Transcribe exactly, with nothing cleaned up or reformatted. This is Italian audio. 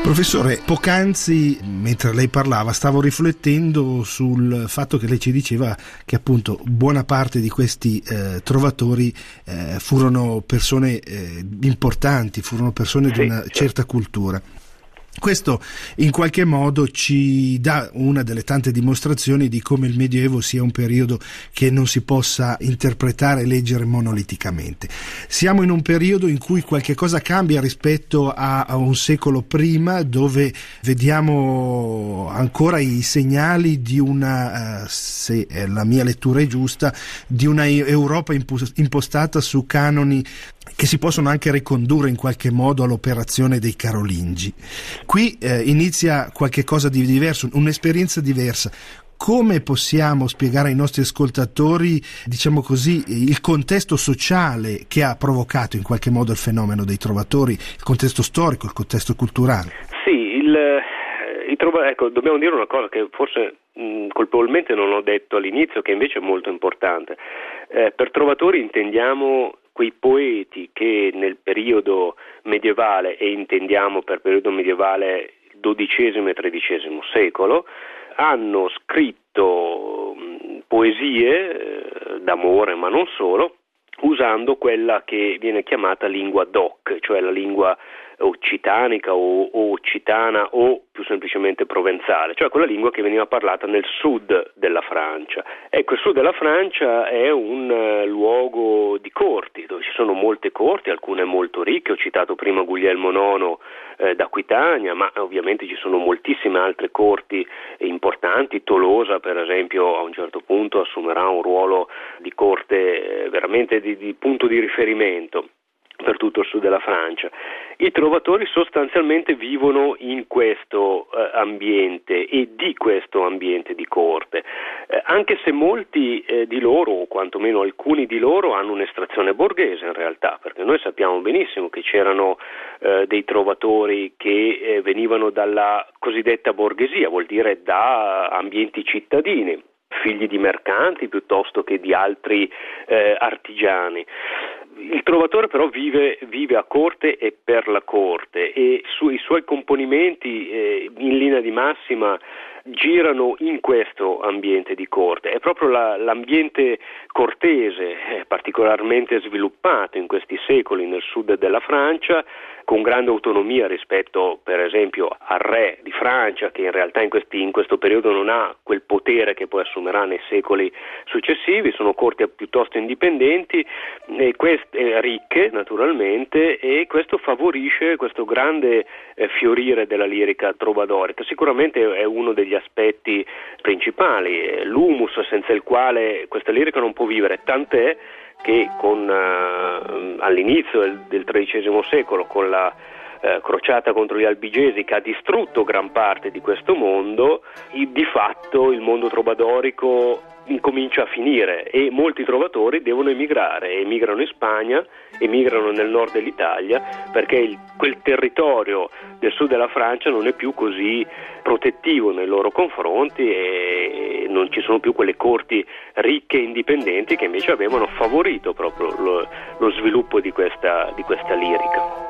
Professore, poc'anzi, mentre lei parlava, stavo riflettendo sul fatto che lei ci diceva che appunto buona parte di questi eh, trovatori eh, furono persone eh, importanti, furono persone sì, di una certo. certa cultura. Questo in qualche modo ci dà una delle tante dimostrazioni di come il Medioevo sia un periodo che non si possa interpretare e leggere monoliticamente. Siamo in un periodo in cui qualche cosa cambia rispetto a, a un secolo prima, dove vediamo ancora i segnali di una, uh, se la mia lettura è giusta, di una Europa impostata su canoni che si possono anche ricondurre in qualche modo all'operazione dei Carolingi. Qui eh, inizia qualche cosa di diverso, un'esperienza diversa. Come possiamo spiegare ai nostri ascoltatori, diciamo così, il contesto sociale che ha provocato in qualche modo il fenomeno dei trovatori, il contesto storico, il contesto culturale? Sì, il, il trova, ecco, dobbiamo dire una cosa che forse mh, colpevolmente non ho detto all'inizio, che invece è molto importante. Eh, per trovatori intendiamo quei poeti che nel periodo medievale, e intendiamo per periodo medievale dodicesimo e tredicesimo secolo, hanno scritto poesie eh, d'amore, ma non solo, usando quella che viene chiamata lingua doc, cioè la lingua occitanica o, o occitana o più semplicemente provenzale, cioè quella lingua che veniva parlata nel sud della Francia. Ecco, il sud della Francia è un uh, luogo di corti, dove ci sono molte corti, alcune molto ricche. Ho citato prima Guglielmo nono eh, d'Aquitania, ma ovviamente ci sono moltissime altre corti importanti. Tolosa, per esempio, a un certo punto assumerà un ruolo di corte eh, veramente di, di punto di riferimento per tutto il sud della Francia. I trovatori sostanzialmente vivono in questo eh, ambiente e di questo ambiente di corte, eh, anche se molti eh, di loro, o quantomeno alcuni di loro, hanno un'estrazione borghese in realtà, perché noi sappiamo benissimo che c'erano eh, dei trovatori che eh, venivano dalla cosiddetta borghesia, vuol dire da ambienti cittadini, figli di mercanti piuttosto che di altri eh, artigiani. Il trovatore però vive, vive a corte e per la corte, e su, i suoi componimenti eh, in linea di massima girano in questo ambiente di corte. È proprio la, l'ambiente cortese, eh, particolarmente sviluppato in questi secoli nel sud della Francia, con grande autonomia rispetto per esempio al re di Francia, che in realtà in, questi, in questo periodo non ha quel potere che poi assumerà nei secoli successivi. Sono corti piuttosto indipendenti e queste, ricche naturalmente, e questo favorisce questo grande eh, fiorire della lirica trovadorica. Sicuramente è uno degli aspetti principali, l'humus senza il quale questa lirica non può vivere, tant'è che con, uh, all'inizio del, del tredicesimo secolo, con la uh, crociata contro gli albigesi che ha distrutto gran parte di questo mondo, i, di fatto il mondo trovadorico incomincia a finire e molti trovatori devono emigrare, emigrano in Spagna, emigrano nel nord dell'Italia, perché il, quel territorio del sud della Francia non è più così protettivo nei loro confronti e non ci sono più quelle corti ricche e indipendenti che invece avevano favorito proprio lo, lo sviluppo di questa, di questa lirica.